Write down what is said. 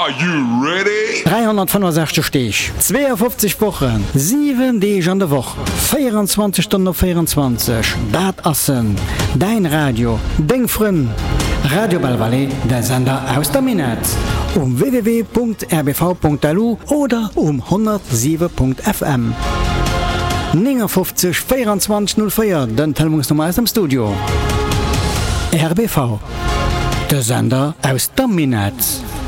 Are you ready? 365 Stich, 52 Wochen, 7 Tage an der Woche, 24 Stunden auf 24. Dat assen, dein Radio, dein Freund. Radio Balvalet, der Sender aus der Minette. Um www.rbv.lu oder um 107.fm. 59 24 04, den Telefonnummer aus dem Studio. RBV, der Sender aus der Minette.